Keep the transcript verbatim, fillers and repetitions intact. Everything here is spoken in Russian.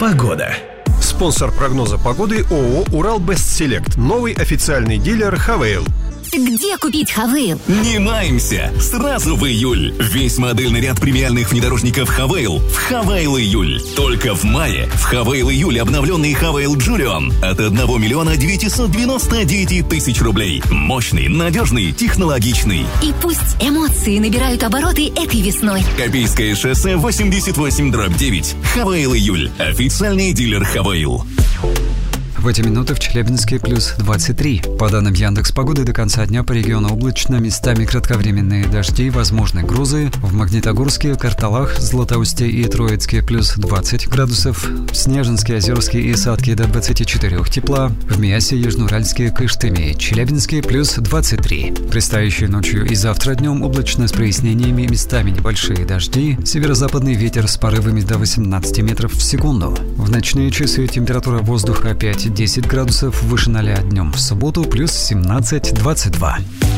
Погода. Спонсор прогноза погоды ООО «Урал-Бестселект». Новый официальный дилер «Хавейл». Где купить Хавейл? Не маемся! Сразу в июль! Весь модельный ряд премиальных внедорожников Хавейл в Хавейл июль. Только в мае в Хавейл июль обновленный Хавейл Джулион от одного миллиона девятисот девяноста девяти тысяч рублей. Мощный, надежный, технологичный. И пусть эмоции набирают обороты этой весной. Копейское шоссе восемьдесят восемь дробь девять. Хавейл июль. Официальный дилер Хавейл. В эти минуты в Челябинске плюс двадцать три. По данным Яндекс.Погоды, до конца дня по региону облачно, местами кратковременные дожди, возможны грозы. В Магнитогорске, Карталах, Златоусте и Троицке плюс двадцать градусов. В Снежинске, Озерске и Сатке до двадцати четырёх тепла. В Миасе, Южноуральске, Кыштыме, Челябинске плюс двадцать три. Предстоящей ночью и завтра днем облачно с прояснениями, местами небольшие дожди. Северо-западный ветер с порывами до восемнадцати метров в секунду. В ночные часы температура воздуха опять десять градусов выше ноля, днем в субботу плюс семнадцать двадцать два.